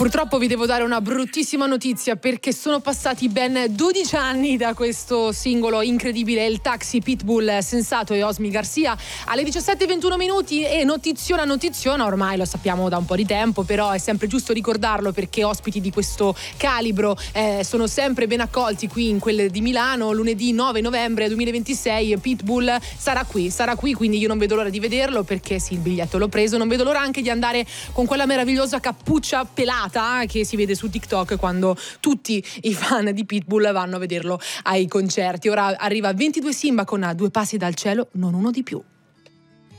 Purtroppo vi devo dare una bruttissima notizia, perché sono passati ben 12 anni da questo singolo incredibile, Il Taxi, Pitbull, Sensato e Osmi Garcia, alle 17:21 minuti. E notiziona, ormai lo sappiamo da un po' di tempo, però è sempre giusto ricordarlo, perché ospiti di questo calibro sono sempre ben accolti qui in quelle di Milano. Lunedì 9 novembre 2026 Pitbull sarà qui, quindi io non vedo l'ora di vederlo, perché sì, il biglietto l'ho preso. Non vedo l'ora anche di andare con quella meravigliosa cappuccia pelata che si vede su TikTok quando tutti i fan di Pitbull vanno a vederlo ai concerti. Ora arriva 22 Simba con Due passi dal cielo, non uno di più.